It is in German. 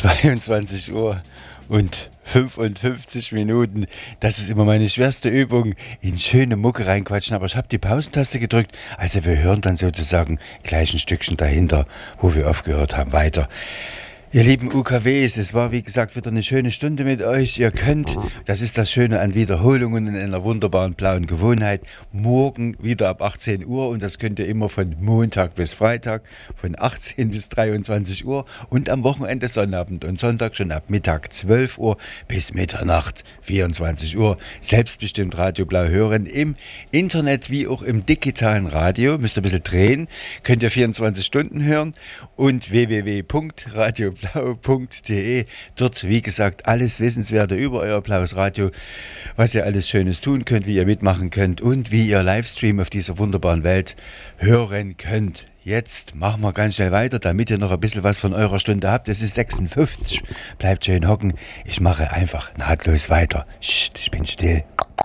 22 Uhr und 55 Minuten. Das ist immer meine schwerste Übung, in schöne Mucke reinquatschen. Aber ich habe die Pausentaste gedrückt. Also wir hören dann sozusagen gleich ein Stückchen dahinter, wo wir aufgehört haben, weiter. Ihr lieben UKWs, es war wie gesagt wieder eine schöne Stunde mit euch. Ihr könnt, das ist das Schöne an Wiederholungen in einer wunderbaren blauen Gewohnheit, morgen wieder ab 18 Uhr und das könnt ihr immer von Montag bis Freitag, von 18 bis 23 Uhr und am Wochenende Sonnabend und Sonntag schon ab Mittag 12 Uhr bis Mitternacht 24 Uhr. Selbstbestimmt Radio Blau hören im Internet wie auch im digitalen Radio. Müsst ihr ein bisschen drehen, könnt ihr 24 Stunden hören und www.radioblau.de. Dort, wie gesagt, alles Wissenswerte über euer Blaues Radio, was ihr alles Schönes tun könnt, wie ihr mitmachen könnt und wie ihr Livestream auf dieser wunderbaren Welt hören könnt. Jetzt machen wir ganz schnell weiter, damit ihr noch ein bisschen was von eurer Stunde habt. Es ist 56. Bleibt schön hocken. Ich mache einfach nahtlos weiter. Psst, ich bin still.